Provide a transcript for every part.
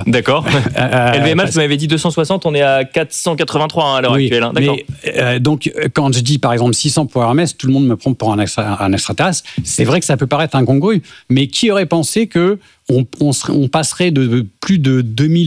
D'accord. LVMH, vous m'avez dit 260, on est à 483 à l'heure actuelle. Hein. D'accord. Mais, donc, quand je dis par exemple 600 pour Hermès, tout le monde me prend pour un extraterrestre. C'est vrai que ça peut paraître incongru, mais qui aurait pensé que on passerait de plus de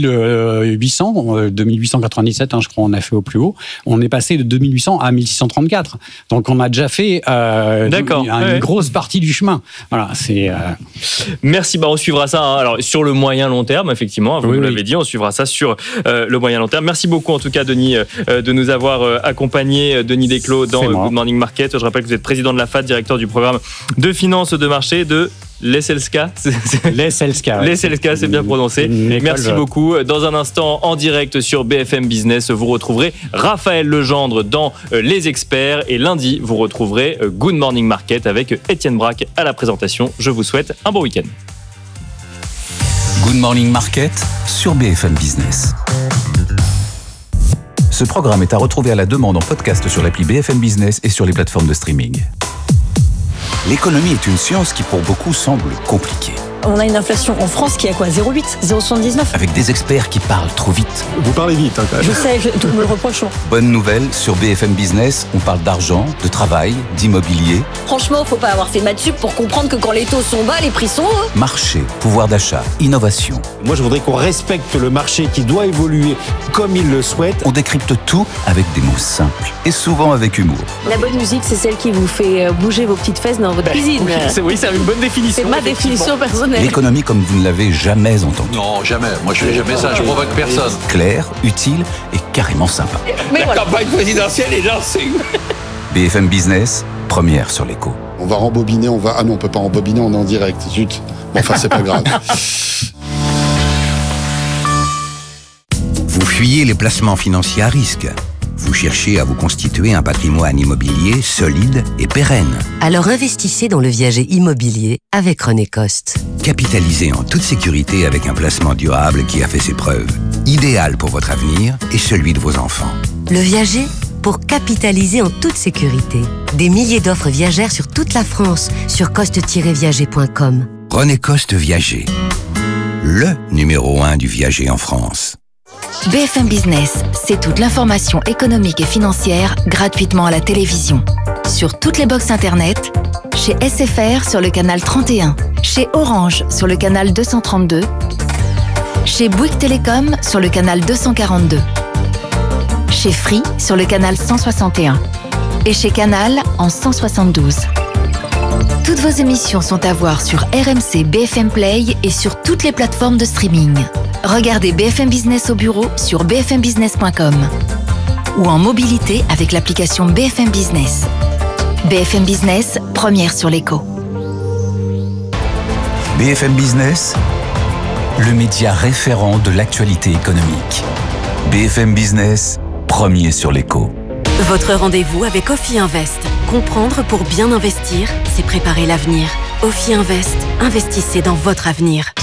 2897, je crois, on a fait au plus haut. On est passé de 2800 à 1634. Donc, on a déjà fait une grosse partie du chemin. Voilà, c'est. Merci. On suivra ça. Hein. Alors, sur le moyen long terme, effectivement, vous l'avez dit, on suivra ça sur le moyen long terme. Merci beaucoup, en tout cas, Denis, de nous avoir accompagnés, Denis Desclos, dans Good Morning Market. Je rappelle que vous êtes président de la FAD, directeur du programme de finance de marché de l'ESSELSCA. L'ESSELSCA, c'est bien prononcé. Merci beaucoup. Dans un instant, en direct sur BFM Business, vous retrouverez Raphaël Legendre dans Les Experts. Et lundi, vous retrouverez Good Morning Market avec Étienne Braque à la présentation. Je vous souhaite un bon week-end. Good Morning Market sur BFM Business. Ce programme est à retrouver à la demande en podcast sur l'appli BFM Business et sur les plateformes de streaming. L'économie est une science qui pour beaucoup semble compliquée. On a une inflation en France qui est à quoi ? 0,8 ? 0,79 ? Avec des experts qui parlent trop vite. Vous parlez vite, quand même. Je sais, tout me le reproche. Bonne nouvelle, sur BFM Business, on parle d'argent, de travail, d'immobilier. Franchement, faut pas avoir fait maths sup pour comprendre que quand les taux sont bas, les prix sont hauts. Marché, pouvoir d'achat, innovation. Moi, je voudrais qu'on respecte le marché qui doit évoluer comme il le souhaite. On décrypte tout avec des mots simples et souvent avec humour. La bonne musique, c'est celle qui vous fait bouger vos petites fesses dans votre cuisine. Oui, c'est une bonne définition. C'est ma définition personnelle. L'économie comme vous ne l'avez jamais entendue. Non, jamais. Moi, je fais jamais ça. Je provoque personne. Claire, utile et carrément sympa. Mais La campagne présidentielle est lancée. BFM Business, première sur l'écho. On va rembobiner, Ah non, on peut pas rembobiner, on est en direct. Zut. Bon, enfin, c'est pas grave. Vous fuyez les placements financiers à risque. Vous cherchez à vous constituer un patrimoine immobilier solide et pérenne. Alors investissez dans le viager immobilier avec René Coste. Capitalisez en toute sécurité avec un placement durable qui a fait ses preuves. Idéal pour votre avenir et celui de vos enfants. Le viager pour capitaliser en toute sécurité. Des milliers d'offres viagères sur toute la France sur coste-viager.com. René Coste Viager. Le numéro 1 du viager en France. BFM Business, c'est toute l'information économique et financière gratuitement à la télévision. Sur toutes les box internet, chez SFR sur le canal 31, chez Orange sur le canal 232, chez Bouygues Télécom sur le canal 242, chez Free sur le canal 161 et chez Canal en 172. Toutes vos émissions sont à voir sur RMC BFM Play et sur toutes les plateformes de streaming. Regardez BFM Business au bureau sur bfmbusiness.com ou en mobilité avec l'application BFM Business. BFM Business, première sur l'écho. BFM Business, le média référent de l'actualité économique. BFM Business, premier sur l'écho. Votre rendez-vous avec Ophi Invest. Comprendre pour bien investir, c'est préparer l'avenir. Ophi Invest, investissez dans votre avenir.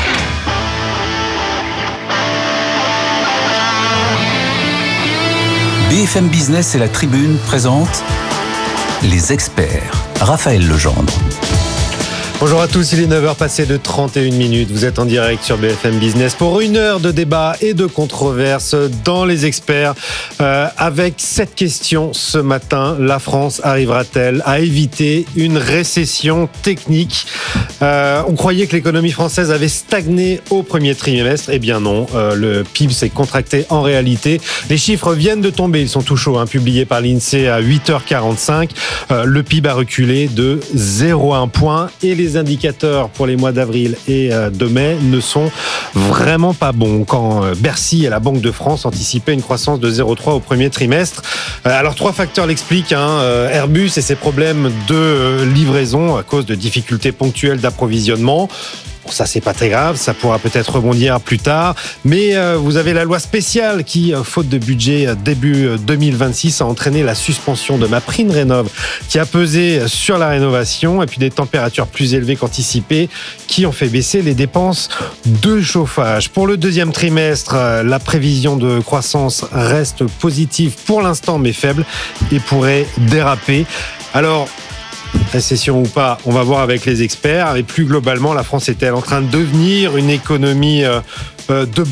BFM Business et la Tribune présentent Les Experts. Raphaël Legendre. Bonjour à tous, il est 9h passé de 31 minutes. Vous êtes en direct sur BFM Business pour une heure de débat et de controverse dans Les Experts. Avec cette question ce matin, la France arrivera-t-elle à éviter une récession technique ? On croyait que l'économie française avait stagné au premier trimestre. Eh bien non, le PIB s'est contracté en réalité. Les chiffres viennent de tomber, ils sont tout chauds, publiés par l'INSEE à 8h45. Le PIB a reculé de 0,1 point et les indicateurs pour les mois d'avril et de mai ne sont vraiment pas bons. Quand Bercy et la Banque de France anticipaient une croissance de 0,3 au premier trimestre. Alors, trois facteurs l'expliquent. Airbus et ses problèmes de livraison à cause de difficultés ponctuelles d'approvisionnement. Bon, ça, c'est pas très grave, ça pourra peut-être rebondir plus tard. Mais vous avez la loi spéciale qui, faute de budget début 2026, a entraîné la suspension de MaPrimeRénov', qui a pesé sur la rénovation, et puis des températures plus élevées qu'anticipées, qui ont fait baisser les dépenses de chauffage. Pour le deuxième trimestre, la prévision de croissance reste positive pour l'instant, mais faible, et pourrait déraper. Alors, récession ou pas, on va voir avec les experts. Et plus globalement, la France est-elle en train de devenir une économie de